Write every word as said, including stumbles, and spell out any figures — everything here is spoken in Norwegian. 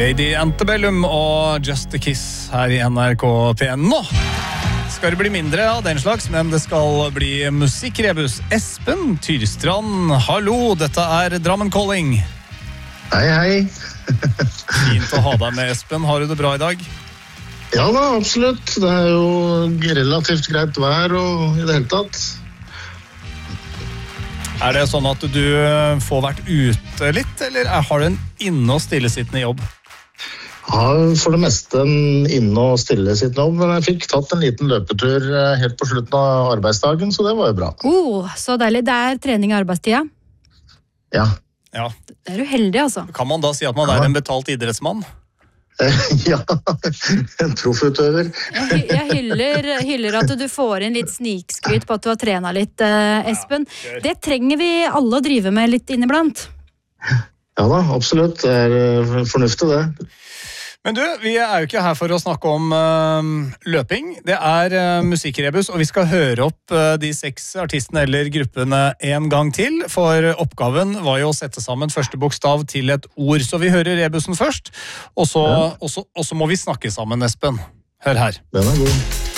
Lady Antebellum og Just a Kiss her i N R K P N. Nå skal det bli mindre av den slags, men det skal bli musikkrebus. Espen Tyrstrand, hallo, dette er Drammen Calling. Hei, hei. Fint å ha deg med, Espen. Har du det bra i dag? Ja da, absolutt. Det er jo relativt greit vær og i det hele tatt. Er det sånn at du får vært ute litt, eller har du en inne- og stillesittende jobb? Ja, for det meste en inne- og stillesittende jobb, men jeg fikk tatt en liten løpetur helt på slutten av arbeidsdagen, så det var jo bra. Oh, så deilig. Det er trening i arbeidstida. Ja. Ja. Det er du heldig, altså. Kan man da si at man er en betalt idrettsmann? Ja, en proffutøver. Jeg, jeg hyller, hyller at du får inn litt snikskryt på at du har trenet litt, eh, Espen. Det trenger vi alle å drive med litt inniblant. Ja da, absolutt. Det er fornuftig det. Men du, vi er jo ikke her for å snakke om uh, løping. Det er uh, musikkrebus, og vi skal høre opp uh, de seks artistene eller gruppene en gang til, for oppgaven var jo å sette sammen første bokstav til et ord. Så vi hører rebusen først, og så, ja. og så, og så må vi snakke sammen, Espen. Hør her. Den er god.